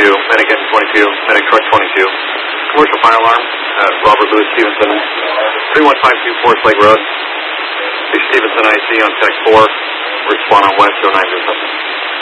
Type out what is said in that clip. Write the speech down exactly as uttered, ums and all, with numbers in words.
twenty-two, medic engine twenty-two, medic truck twenty-two. Commercial fire alarm, uh, Robert Louis Stevenson, three one five two Forest Lake Road. Steve Stevenson, I C on Tech four. Respond on West oh nine zero seven.